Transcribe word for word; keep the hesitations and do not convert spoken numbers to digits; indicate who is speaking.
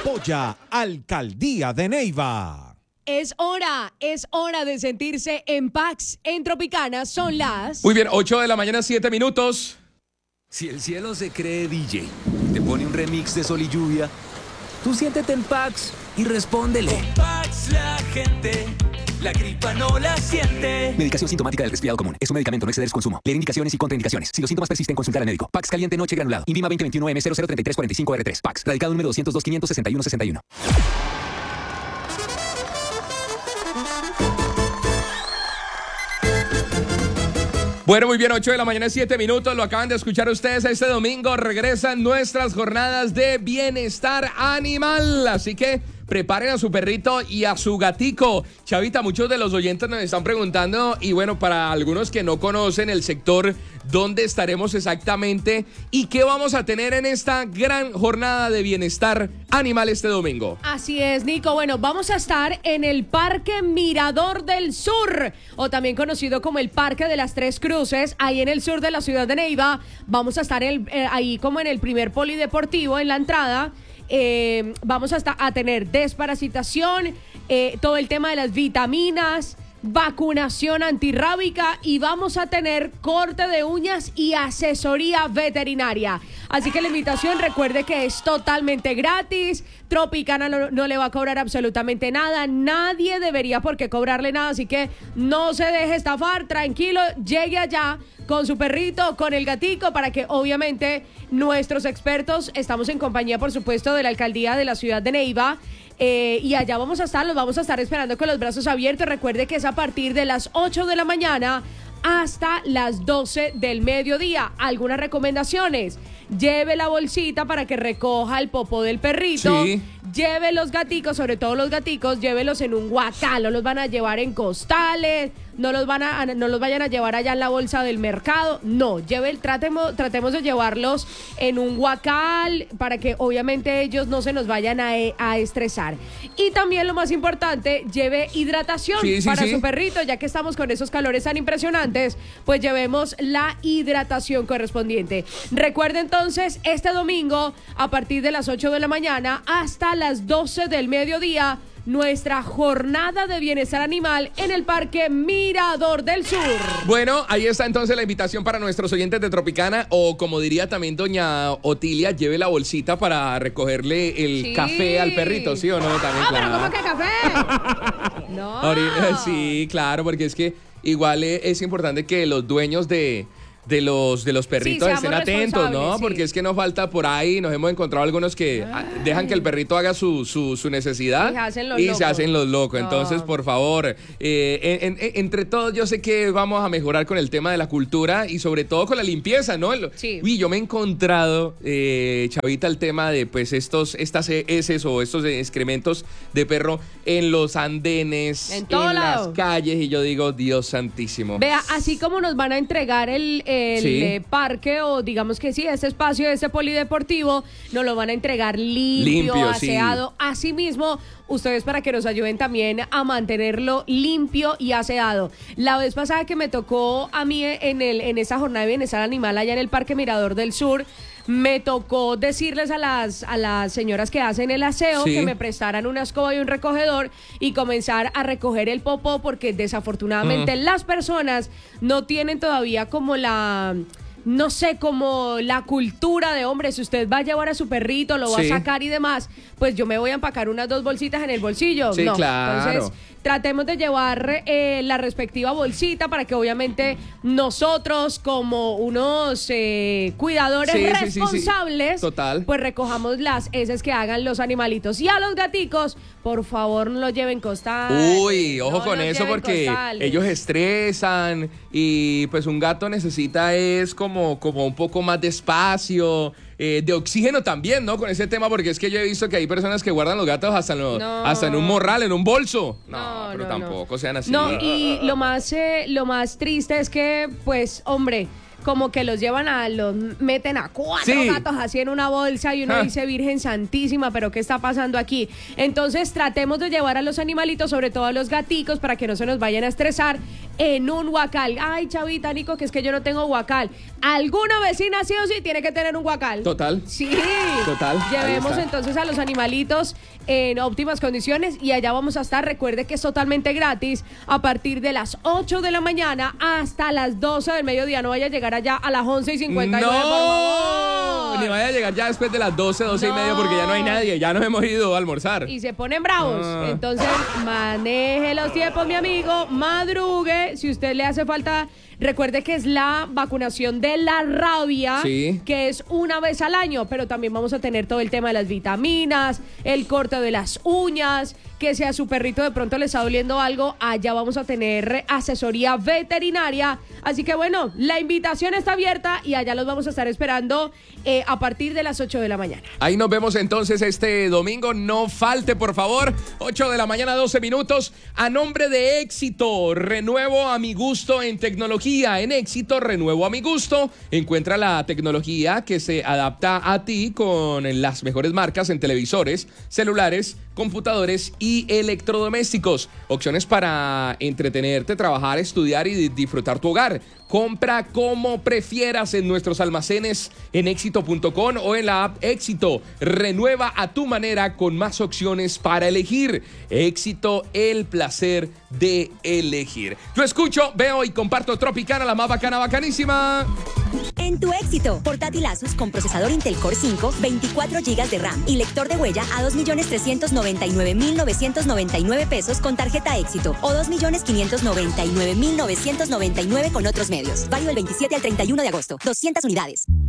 Speaker 1: Apoya Alcaldía de Neiva.
Speaker 2: Es hora, es hora de sentirse en Pax. En Tropicana son las...
Speaker 3: Muy bien, ocho de la mañana, siete minutos.
Speaker 4: Si el cielo se cree D J, te pone un remix de Sol y Lluvia, tú siéntete en Pax y respóndele.
Speaker 5: Con Pax la gente, la gripa no la siente.
Speaker 4: Medicación sintomática del resfriado común. Es un medicamento, no exceder su consumo. Leer indicaciones y contraindicaciones. Si los síntomas persisten, consultar al médico. Pax caliente noche granulado. Invima veinte veintiuno M cero cero treinta y tres cuarenta y cinco R tres. Pax. Radicado número doscientos dos, quinientos sesenta y uno sesenta y uno.
Speaker 3: Bueno, muy bien, ocho de la mañana, siete minutos, lo acaban de escuchar ustedes. Este domingo regresan nuestras jornadas de bienestar animal, así que preparen a su perrito y a su gatico. Chavita, muchos de los oyentes nos están preguntando, y bueno, para algunos que no conocen el sector, ¿dónde estaremos exactamente y qué vamos a tener en esta gran jornada de bienestar animal este domingo?
Speaker 2: Así es, Nico. Bueno, vamos a estar en el Parque Mirador del Sur, o también conocido como el Parque de las Tres Cruces, ahí en el sur de la ciudad de Neiva. Vamos a estar el, eh, ahí como en el primer polideportivo, en la entrada. Eh, vamos hasta a tener desparasitación, eh, todo el tema de las vitaminas, vacunación antirrábica, y vamos a tener corte de uñas y asesoría veterinaria. Así que la invitación, recuerde que es totalmente gratis. Tropicana no, no le va a cobrar absolutamente nada. Nadie debería por qué cobrarle nada, así que no se deje estafar. Tranquilo, llegue allá con su perrito, con el gatico, para que obviamente nuestros expertos, estamos en compañía, por supuesto, de la alcaldía de la ciudad de Neiva, eh, y allá vamos a estar, los vamos a estar esperando con los brazos abiertos. Recuerde que es a partir de las ocho de la mañana hasta las doce del mediodía. Algunas recomendaciones: lleve la bolsita para que recoja el popó del perrito. Sí. Lleve los gaticos, sobre todo los gaticos, llévelos en un guacal, no los van a llevar en costales, no los van a, no los vayan a llevar allá en la bolsa del mercado. No, lleve, tratemos, tratemos de llevarlos en un guacal para que obviamente ellos no se nos vayan a, a estresar. Y también, lo más importante, lleve hidratación sí, sí, para sí. su perrito, ya que estamos con esos calores tan impresionantes, pues llevemos la hidratación correspondiente. Recuerde entonces, este domingo, a partir de las ocho de la mañana hasta las doce del mediodía, nuestra jornada de bienestar animal en el Parque Mirador del Sur.
Speaker 3: Bueno, ahí está entonces la invitación para nuestros oyentes de Tropicana, o como diría también doña Otilia, lleve la bolsita para recogerle el sí. café al perrito, ¿sí o no? También,
Speaker 2: ah,
Speaker 3: claro.
Speaker 2: pero ¿cómo que café? No.
Speaker 3: Ahorita, sí, claro, porque es que igual es importante que los dueños de... de los de los perritos sí, estén atentos, ¿no? Sí. Porque es que no falta por ahí, nos hemos encontrado algunos que Ay. dejan que el perrito haga su, su, su necesidad y, hacen los y locos. se hacen los locos. No. Entonces, por favor, eh, en, en, entre todos, yo sé que vamos a mejorar con el tema de la cultura y sobre todo con la limpieza, ¿no? Sí. Uy, yo me he encontrado, eh, Chavita, el tema de pues estos estas heces o estos excrementos de perro en los andenes, en, en las calles, y yo digo, Dios santísimo.
Speaker 2: Vea, así como nos van a entregar el el sí. eh, parque, o digamos que sí, este espacio, este polideportivo, nos lo van a entregar limpio, limpio aseado. Sí. Asimismo, ustedes, para que nos ayuden también a mantenerlo limpio y aseado. La vez pasada que me tocó a mí en, el, en esa jornada de bienestar animal allá en el Parque Mirador del Sur, me tocó decirles a las, a las señoras que hacen el aseo sí. que me prestaran una escoba y un recogedor y comenzar a recoger el popó, porque desafortunadamente mm. las personas no tienen todavía como la... no sé, como la cultura de, hombre, si usted va a llevar a su perrito, lo va sí. a sacar y demás, pues yo me voy a empacar unas dos bolsitas en el bolsillo.
Speaker 3: Sí,
Speaker 2: no.
Speaker 3: claro.
Speaker 2: Entonces, tratemos de llevar eh, la respectiva bolsita para que obviamente nosotros, como unos eh, cuidadores sí, responsables, sí, sí, sí. Total. pues recojamos las heces que hagan los animalitos. Y a los gaticos, por favor, no los lleven costales.
Speaker 3: Uy, ojo no con eso, porque costales. Ellos estresan y pues un gato necesita es como, como un poco más de espacio, eh, de oxígeno también, ¿no? Con ese tema, porque es que yo he visto que hay personas que guardan los gatos hasta en, lo, no. hasta en un morral, en un bolso. No, no pero no, tampoco no. sean así.
Speaker 2: No, y lo más, eh, lo más triste es que, pues, hombre, como que los llevan a, los meten a cuatro sí. gatos así en una bolsa y uno ah. dice, Virgen Santísima, pero ¿qué está pasando aquí? Entonces tratemos de llevar a los animalitos, sobre todo a los gaticos, para que no se nos vayan a estresar en un huacal. Ay, chavita, Nico, que es que yo no tengo huacal. Alguna vecina sí o sí tiene que tener un huacal.
Speaker 3: Total.
Speaker 2: Sí.
Speaker 3: Total.
Speaker 2: Llevemos entonces a los animalitos en óptimas condiciones y allá vamos a estar. Recuerde que es totalmente gratis a partir de las ocho de la mañana hasta las doce del mediodía. No vaya a llegar allá a las once y cincuenta y nueve,
Speaker 3: no,
Speaker 2: por favor.
Speaker 3: Ni vaya a llegar ya después de las doce, doce
Speaker 2: No.
Speaker 3: y media porque ya no hay nadie. Ya nos hemos ido a almorzar.
Speaker 2: Y se ponen bravos.
Speaker 3: Ah.
Speaker 2: Entonces, maneje los tiempos, mi amigo. Madrugue. Si usted le hace falta, recuerde que es la vacunación de la rabia,
Speaker 3: Sí.
Speaker 2: que es una vez al año. Pero también vamos a tener todo el tema de las vitaminas, el corte de las uñas. Que si a su perrito de pronto le está doliendo algo, allá vamos a tener asesoría veterinaria. Así que bueno, la invitación está abierta y allá los vamos a estar esperando eh, a partir de las ocho de la mañana.
Speaker 3: Ahí nos vemos entonces este domingo. No falte, por favor. ocho de la mañana, doce minutos. A nombre de Éxito, renuevo a mi gusto en tecnología. En Éxito, renuevo a mi gusto. Encuentra la tecnología que se adapta a ti con las mejores marcas en televisores, celulares, computadores y electrodomésticos. Opciones para entretenerte, trabajar, estudiar y disfrutar tu hogar. Compra como prefieras en nuestros almacenes en éxito punto com o en la app Éxito. Renueva a tu manera con más opciones para elegir. Éxito, el placer de elegir. Yo escucho, veo y comparto Tropicana, la más bacana, bacanísima.
Speaker 6: En tu Éxito, portátil Asus con procesador Intel Core cinco, veinticuatro gigas de RAM y lector de huella a dos millones trescientos noventa y nueve mil novecientos noventa y nueve pesos con tarjeta Éxito o dos millones quinientos noventa y nueve mil novecientos noventa y nueve con otros medios. Válido el veintisiete al treinta y uno de agosto. doscientas unidades.